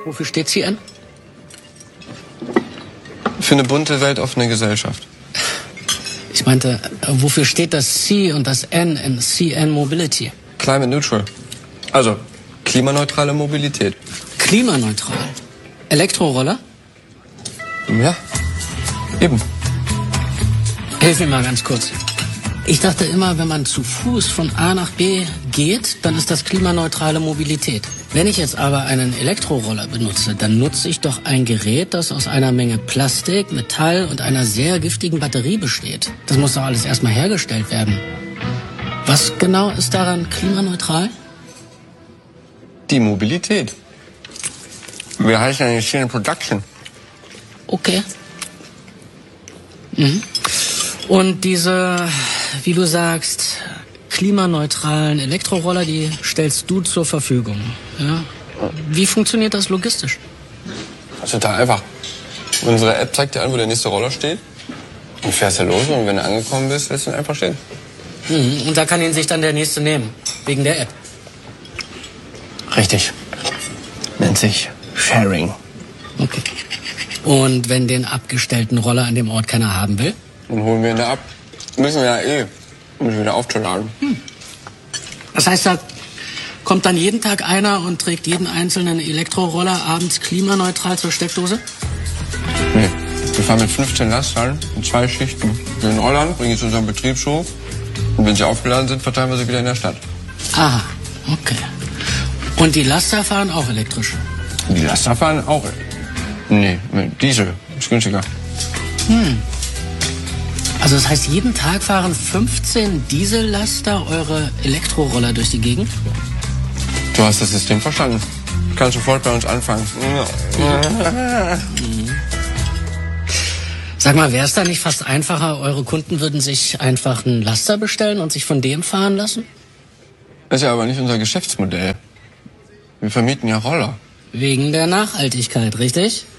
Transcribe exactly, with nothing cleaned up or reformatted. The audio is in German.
Wofür steht C N? Für eine bunte, weltoffene Gesellschaft. Ich meinte, wofür steht das C und das N in C N Mobility? Climate neutral. Also, klimaneutrale Mobilität. Klimaneutral? Elektroroller? Ja, eben. Hilf mir mal ganz kurz. Ich dachte immer, wenn man zu Fuß von A nach B geht, dann ist das klimaneutrale Mobilität. Wenn ich jetzt aber einen Elektroroller benutze, dann nutze ich doch ein Gerät, das aus einer Menge Plastik, Metall und einer sehr giftigen Batterie besteht. Das muss doch alles erstmal hergestellt werden. Was genau ist daran klimaneutral? Die Mobilität. Wir heißen ja nicht Chain Production. Okay. Mhm. Und diese, wie du sagst, klimaneutralen Elektroroller, die stellst du zur Verfügung. Ja? Wie funktioniert das logistisch? Das ist total einfach. Unsere App zeigt dir an, wo der nächste Roller steht. Du fährst ja los und wenn du angekommen bist, lässt du ihn einfach stehen. Mhm. Und da kann ihn sich dann der Nächste nehmen, wegen der App. Richtig. Nennt sich Sharing. Okay. Und wenn den abgestellten Roller an dem Ort keiner haben will? Dann holen wir ihn da ab. Müssen wir ja eh, um ihn wieder aufzuladen. Hm. Das heißt, da kommt dann jeden Tag einer und trägt jeden einzelnen Elektroroller abends klimaneutral zur Steckdose? Nee, wir fahren mit fünfzehn Lastern in zwei Schichten mit den Rollern, bringen sie zu unserem Betriebshof und wenn sie aufgeladen sind, verteilen wir sie wieder in der Stadt. Aha, okay. Und die Laster fahren auch elektrisch? Die Laster fahren auch. Nee, Diesel. Ist günstiger. Hm. Also das heißt, jeden Tag fahren fünfzehn Diesellaster eure Elektroroller durch die Gegend? Du hast das System verstanden. Du kannst sofort bei uns anfangen. Mhm. Sag mal, wäre es da nicht fast einfacher, eure Kunden würden sich einfach einen Laster bestellen und sich von dem fahren lassen? Das ist ja aber nicht unser Geschäftsmodell. Wir vermieten ja Roller. Wegen der Nachhaltigkeit, richtig?